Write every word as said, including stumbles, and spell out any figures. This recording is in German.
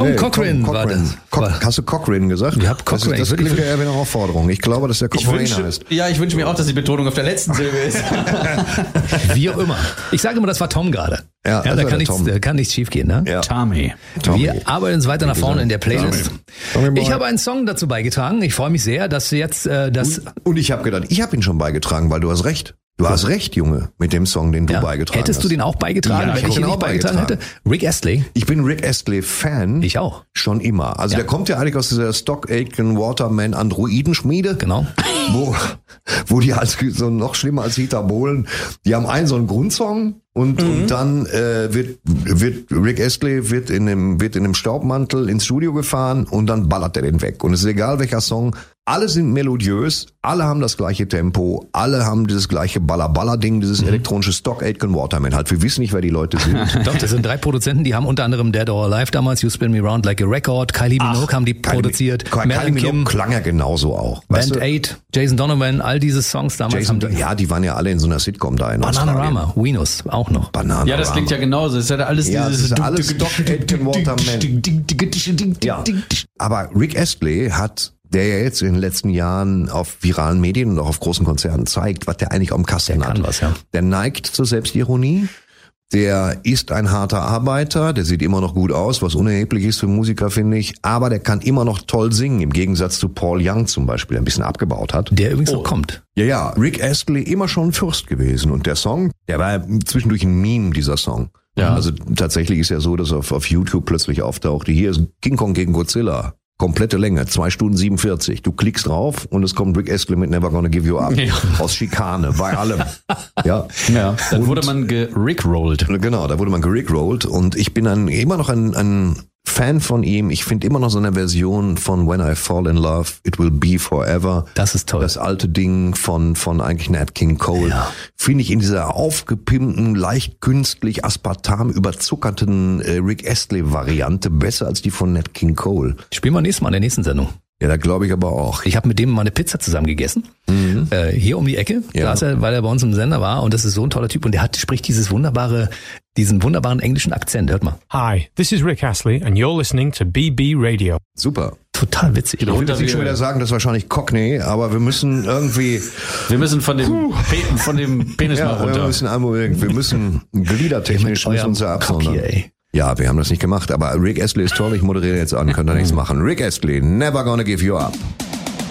Tom Nee, Cochrane Tom war das. Cock, War- hast du Cochrane gesagt? Ich hab Cochrane. Das, ist, das klingt ja eher wie eine Aufforderung. Ich glaube, dass der Ich Cochrane wünsche, heißt. ja, ich wünsche mir auch, dass die Betonung auf der letzten Silbe ist. Wie auch immer. Ich sage immer, das war Tom gerade. Ja, das da war kann der nichts, Tom. da kann nichts schief gehen, ne? Ja. Tommy. Tommy. Wir arbeiten uns weiter nach vorne in der Playlist. Tommy Boy. Ich habe einen Song dazu beigetragen. Ich freue mich sehr, dass jetzt äh, das Und ich habe gedacht, ich habe ihn schon beigetragen, weil du hast recht. Du hast recht, Junge, mit dem Song, den du ja, beigetragen hättest hast. du den auch beigetragen, Ja, wenn ich ich ihn hab ihn nicht auch beigetragen hätte? beigetragen. Rick Astley. Ich bin Rick Astley-Fan. Ich auch. Schon immer. Also Ja. der kommt ja eigentlich aus dieser Stock Aitken Waterman Androidenschmiede. Genau. Wo, wo die als so noch schlimmer als Dieter Bohlen, die haben einen so einen Grundsong und, und dann äh, wird wird Rick Astley wird in dem wird in dem Staubmantel ins Studio gefahren und dann ballert er den weg. Und es ist egal welcher Song, alle sind melodiös, alle haben das gleiche Tempo, alle haben dieses gleiche Baller-Baller-Ding, dieses elektronische Stock Aitken Waterman. Halt, wir wissen nicht, wer die Leute sind. Doch, das sind drei Produzenten, die haben unter anderem Dead or Alive damals, You Spin Me Round Like a Record, Kylie Minogue haben die produziert, Kylie Marilyn Minogue Kim, klang ja genauso auch. Band Weißt du? Eight, Jason Donovan, all diese Songs damals Jason, haben die. ja, die waren ja alle in so einer Sitcom da in Australien. Bananarama, Venus auch noch. Bananarama. Ja, das klingt ja genauso. Das ist ja alles Ja, dieses... das ist alles Stock Aitken Waterman. Ja. Aber Rick Astley hat, der ja jetzt in den letzten Jahren auf viralen Medien und auch auf großen Konzerten zeigt, was der eigentlich am Kasten Der hat. kann was, ja. Der neigt zur Selbstironie. Der ist ein harter Arbeiter, der sieht immer noch gut aus, was unerheblich ist für Musiker, finde ich. Aber der kann immer noch toll singen, im Gegensatz zu Paul Young zum Beispiel, der ein bisschen abgebaut hat. Der übrigens noch kommt. Ja, ja, Rick Astley immer schon Fürst gewesen. Und der Song, der war zwischendurch ein Meme, dieser Song. Ja. Also tatsächlich ist ja so, dass auf, auf YouTube plötzlich auftauchte, hier ist King Kong gegen Godzilla. Komplette Länge, zwei Stunden siebenundvierzig. Du klickst drauf und es kommt Rick Astley mit Never Gonna Give You Up. Ja. Aus Schikane, bei allem. Ja. Ja, dann Und- wurde man gerickrollt. Genau, da wurde man gerickrollt und ich bin ein, immer noch ein, ein Fan von ihm. Ich finde immer noch so eine Version von When I Fall in Love, It Will Be Forever. Das ist toll. Das alte Ding von von eigentlich Nat King Cole. Ja. Finde ich in dieser aufgepimpten, leicht künstlich aspartam überzuckerten äh, Rick Astley Variante besser als die von Nat King Cole. Spielen wir nächstes Mal in der nächsten Sendung. Ja, da glaube ich aber auch. Ich habe mit dem mal eine Pizza zusammen gegessen. Mhm. Äh, hier um die Ecke, Ja. saß er, weil er bei uns im Sender war. Und das ist so ein toller Typ. Und der hat, spricht dieses wunderbare, diesen wunderbaren englischen Akzent. Hört mal. Hi, this is Rick Astley, and you're listening to B B Radio. Super. Total witzig. Ich will jetzt nicht schon wieder sagen, das ist wahrscheinlich Cockney, aber wir müssen irgendwie, Wir müssen von dem, Pe von dem Penis mal ja, wir runter. müssen, einmal- wir müssen gliedertechnisch müssen uns ja absondern. Cocky, ey. Ja, wir haben das nicht gemacht, aber Rick Astley ist toll. Ich moderiere jetzt an, könnt ihr nichts machen. Rick Astley, Never Gonna Give You Up.